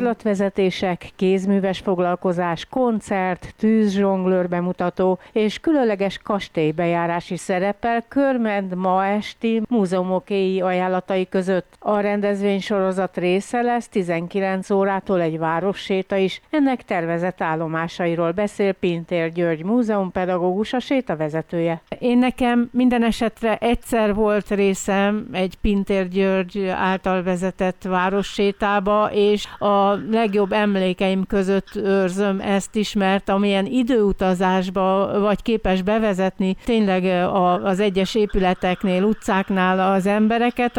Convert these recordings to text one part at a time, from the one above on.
Zárlatvezetések, kézműves foglalkozás, koncert, tűzzsonglőr bemutató és különleges kastélybejárás is szerepel Körmend ma esti múzeumok éjjeli ajánlatai között. A rendezvénysorozat része lesz 19 órától egy városséta is. Ennek tervezett állomásairól beszél Pintér György múzeumpedagógus, a sétavezetője. Én nekem minden esetre egyszer volt részem egy Pintér György által vezetett várossétába, és a legjobb emlékeim között őrzöm ezt is, mert amilyen időutazásba vagy képes bevezetni tényleg az egyes épületeknél, utcáknál az embereket,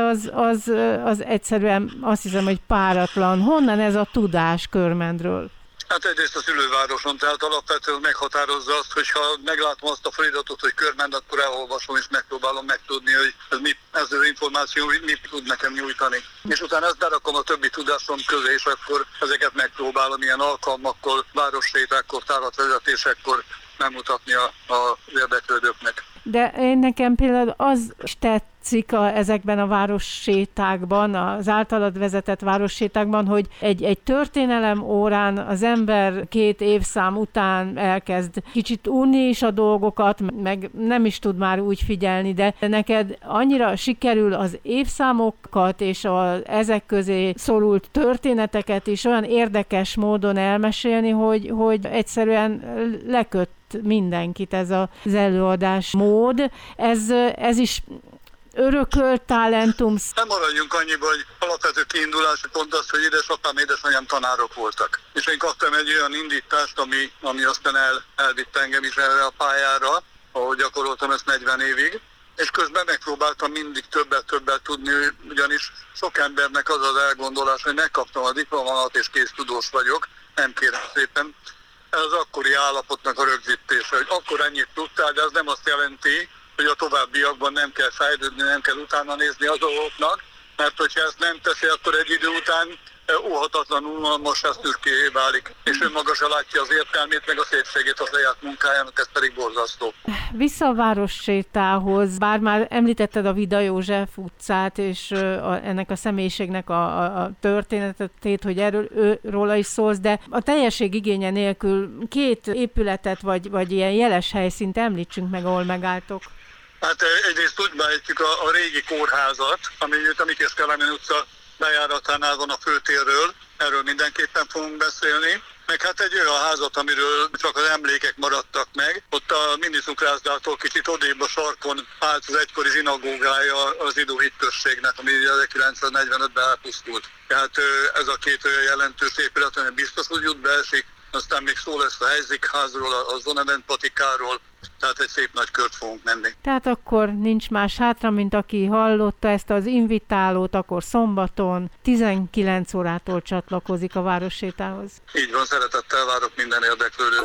az egyszerűen azt hiszem, hogy páratlan. Honnan ez a tudás Körmendről? Hát egyrészt a szülővároson, tehát alapvetően meghatározza azt, hogyha meglátom azt a feliratot, hogy Körmend, akkor elolvasom és megpróbálom megtudni, hogy ez az információ mit tud nekem nyújtani. És utána ezt berakom a többi tudásom közé, és akkor ezeket megpróbálom ilyen alkalmakkor, várossétákkor, tárlatvezetésekkor megmutatni az érdeklődőknek. De én nekem például az tetszik ezekben a várossétákban, az általad vezetett várossétákban, hogy egy történelem órán az ember 2 évszám után elkezd kicsit unni is a dolgokat, meg nem is tud már úgy figyelni, de neked annyira sikerül az évszámokat és ezek közé szorult történeteket is olyan érdekes módon elmesélni, hogy egyszerűen leköt mindenkit ez az előadás mód. Ez is örökölt talentum. Nem maradjunk annyiba, hogy alapvető kiindulási pont az, hogy édesapám, édesanyám tanárok voltak. És én kaptam egy olyan indítást, ami aztán elvitt engem is erre a pályára, ahogy gyakoroltam ezt 40 évig. És közben megpróbáltam mindig többet tudni, ugyanis sok embernek az az elgondolás, hogy megkaptam a diplomámat és kész tudós vagyok, nem kérem szépen. Ez az akkori állapotnak a rögzítése, hogy akkor ennyit tudtál, de ez nem azt jelenti, hogy a továbbiakban nem kell fejlődni, nem kell utána nézni az dolgoknak, mert hogyha ezt nem teszi, akkor egy idő után óhatatlanul unalmas szürkévé válik, és ő maga se látja az értelmét, meg a szépségét a saját munkájának, ez pedig borzasztó. Vissza a várossétához, bár már említetted a Vida József utcát, és ennek a személyiségnek a történetét, hogy róla is szólsz, de a teljesség igénye nélkül 2 épületet, vagy ilyen jeles helyszínt említsünk meg, ahol megálltok. Hát egyrészt úgy behetjük a régi kórházat, ami a Mikés Kelemen utca bejáratánál van a főtérről, erről mindenképpen fogunk beszélni. Meg hát egy olyan házat, amiről csak az emlékek maradtak meg. Ott a Minicukrászdától kicsit odébb a sarkon állt az egykori zsinagógája az Idó hitközségnek, ami 1945-ben elpusztult. Tehát ez a 2 olyan jelentős épület, ami biztos, hogy úgy beesik. Aztán még szó lesz a Helyzikházról, a Zonevent patikáról, tehát egy szép nagy kört fogunk menni. Tehát akkor nincs más hátra, mint aki hallotta ezt az invitálót, akkor szombaton 19 órától csatlakozik a várossétához. Így van, szeretettel várok minden érdeklődőt.